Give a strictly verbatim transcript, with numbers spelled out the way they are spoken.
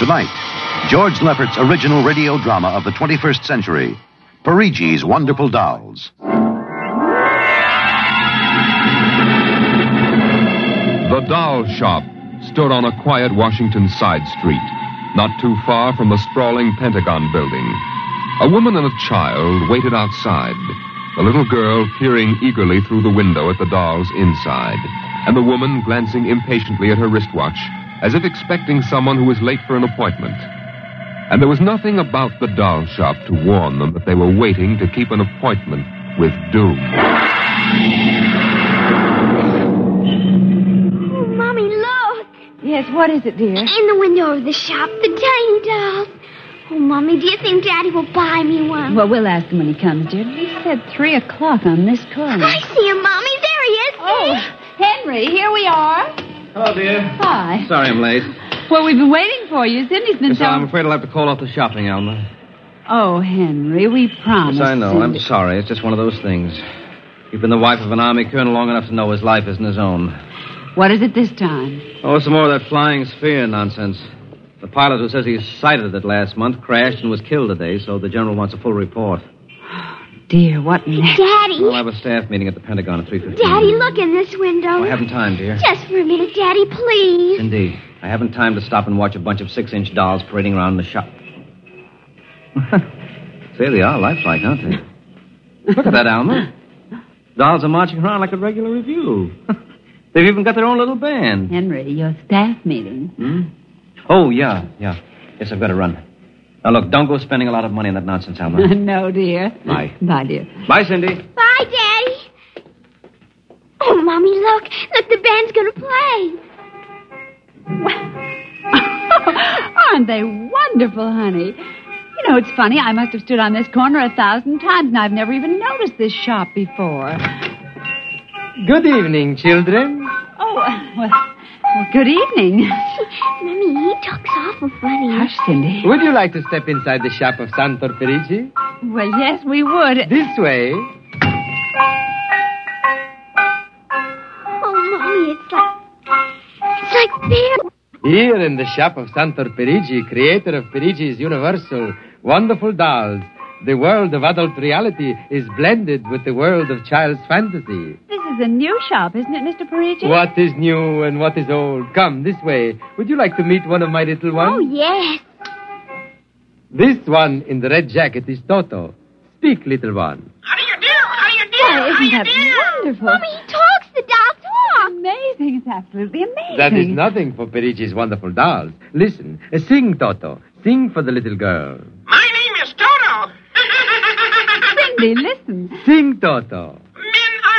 Tonight, George Lefferts' original radio drama of the twenty-first century, Parigi's Wonderful Dolls. The doll shop stood on a quiet Washington side street, not too far from the sprawling Pentagon building. A woman and a child waited outside, the little girl peering eagerly through the window at the dolls inside, and the woman glancing impatiently at her wristwatch, as if expecting someone who was late for an appointment. And there was nothing about the doll shop to warn them that they were waiting to keep an appointment with doom. Oh, Mommy, look! Yes, what is it, dear? In the window of the shop, the tiny dolls. Oh, Mommy, do you think Daddy will buy me one? Well, we'll ask him when he comes, dear. He said three o'clock on this corner. I see him, Mommy. There he is. Oh, Henry, here we are. Hello, dear. Hi. Sorry I'm late. Well, we've been waiting for you. Cindy's been Yes, telling... I'm afraid I'll have to call off the shopping, Alma. Oh, Henry, we promised. Yes, I know. Cindy. I'm sorry. It's just one of those things. You've been the wife of an army colonel long enough to know his life isn't his own. What is it this time? Oh, some more of that flying sphere nonsense. The pilot who says he sighted it last month crashed and was killed today, so the general wants a full report. Dear, what next? Daddy. We'll have a staff meeting at the Pentagon at three fifteen. Daddy, look in this window. Oh, I haven't time, dear. Just for a minute, Daddy, please. Indeed. I haven't time to stop and watch a bunch of six-inch dolls parading around in the shop. Say, they are lifelike, aren't they? Look at that, Alma. Dolls are marching around like a regular review. They've even got their own little band. Henry, your staff meeting. Hmm? Oh, yeah, yeah. Yes, I've got to run. Now, look, don't go spending a lot of money on that nonsense, Alma. No, dear. Bye. Bye, dear. Bye, Cindy. Bye, Daddy. Oh, Mommy, look. Look, the band's going to play. Aren't they wonderful, honey? You know, it's funny. I must have stood on this corner a thousand times, and I've never even noticed this shop before. Good evening, children. Oh, well, well good evening. Mommy, he talks awful funny. Hush, Cindy. Would you like to step inside the shop of Santor Perigi? Well, yes, we would. This way. Oh, Mommy, it's like... It's like beer. Here in the shop of Santor Perigi, creator of Perigi's Universal Wonderful Dolls, the world of adult reality is blended with the world of child's fantasy. This is a new shop, isn't it, Mister Parigi? What is new and what is old? Come, this way. Would you like to meet one of my little ones? Oh, yes. This one in the red jacket is Toto. Speak, little one. How do you do? How do you do? Oh, How do isn't you that do? wonderful? Mommy, he talks. The doll talks. Amazing. It's absolutely amazing. That is nothing for Perigi's Wonderful Dolls. Listen, uh, sing, Toto. Sing for the little girl. My name is Toto. Cindy, listen. Sing, Toto.